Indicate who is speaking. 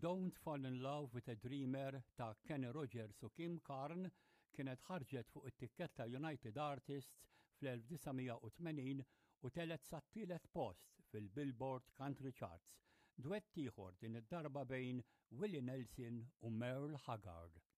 Speaker 1: Don't Fall in Love with a Dreamer ta' Kenny Rogers u Kim Carn kienet ħarġet fuq it-tikketta United Artists fl-1980 u telet sat-tielet post fil-Billboard Country Charts, duett ieħor din id-darba bejn Willie Nelson u Merle Haggard.